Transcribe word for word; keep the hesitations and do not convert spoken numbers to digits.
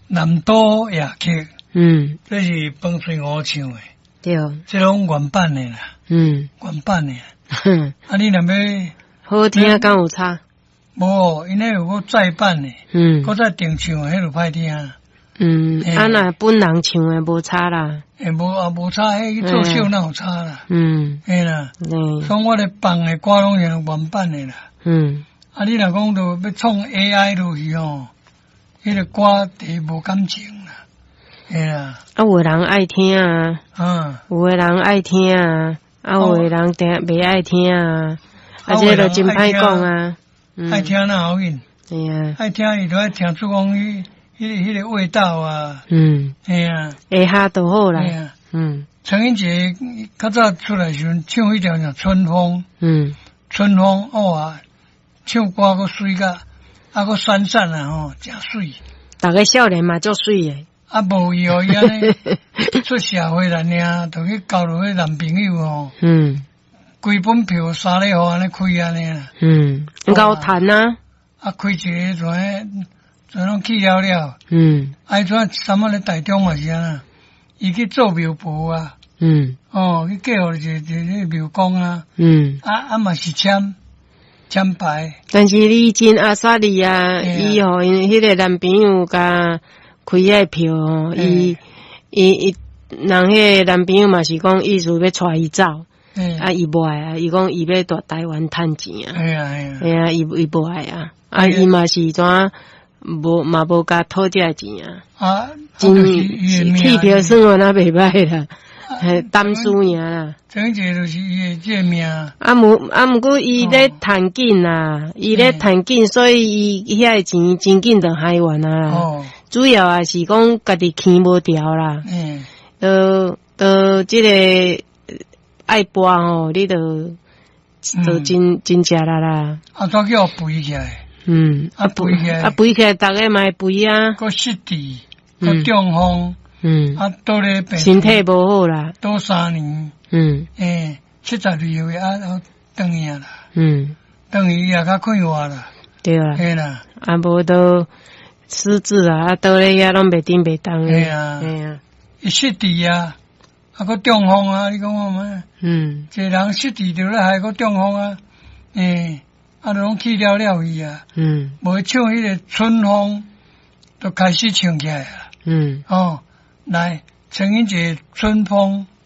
南岛夜曲， 嗯， 这是彭水湖唱的， 对， 这种原版的啦， 嗯， 原版的。 哼， 啊，你若要好听敢有差？ 无，因为有个再版的， 嗯， 搁再定唱的，迄就歹听。 嗯，啊那本人唱的无差啦， 诶，无啊无差，迄去作秀哪有差啦？ 嗯， 嘿啦， 嗯， 所以我咧放的歌拢是原版的啦。 嗯， 啊，你若讲着要创 A I 落去吼，迄个歌题无感情啦。嘿啦， 啊有的人爱听啊， 嗯， 有的人爱听啊，啊有的人听袂爱听啊，啊这个真歹讲啊， 爱听哪好紧？ 对啊， 爱听伊就爱听出讲迄迄个迄个味道啊。 嗯， 嘿啊， 下下都好啦嘿，啊。 嗯陈英杰较早出来时阵唱迄条叫《春风》， 嗯春风哦啊，唱歌个水甲，啊个闪闪啊吼，真水。 逐个少年嘛足水诶， 啊无伊哦，伊安尼出社会啦，尔就去交落迄男朋友吼， 嗯规本票三礼互安尼开安尼啦， 嗯，高谈啊， 啊开一个就迄就拢去了了， 嗯啊像三仔咧台中嘛是安那，伊去做庙婆啊， 嗯哦，去嫁互一个一个庙公啊， 嗯， 啊啊嘛是签签牌， 但是你真阿萨利啊， 嘿啊伊互因迄个男朋友甲开迄票吼，伊伊伊人迄个男朋友嘛是讲意思要带伊走， 嘿啊伊无爱啊，伊讲伊要到台湾趁钱啊， 嘿啊嘿啊， 嘿啊，伊伊无爱啊，啊伊嘛是怎无嘛无甲讨这个钱啊， 啊， 真就是伊的去命， 票生活那袂歹啦，嘿担输尔啦。 整一个就是伊的这个命， 啊，毋啊，毋过伊咧趁紧啦，伊咧趁紧，所以伊遐个钱真紧就还完啊啦。 哦， 主要也是讲家己牵无调啦， 嗯， 都都即个爱播吼，你都都真真食啦啦。 啊，怎叫肥起来？ 嗯， 啊肥起来啊肥起来，逐个嘛会肥啊。 个湿地，个中风， 嗯， 啊，倒咧病， 身体无好啦。 倒三年， 嗯诶，七十二岁啊，啊，等伊啊啦， 嗯， 等伊也较快活啦， 对啦， 嘿啦， 啊无都失智啊，啊倒咧遐拢袂顶袂当诶。 嘿啊， 嘿啊， 伊湿地啊，啊个中风啊，你讲我咩？ 嗯一个人湿地着咧还个中风啊，诶，啊，拢去了了伊啊， 嗯无唱迄个春风，就开始唱起来啊， 嗯。 哦，来，陈英杰春风。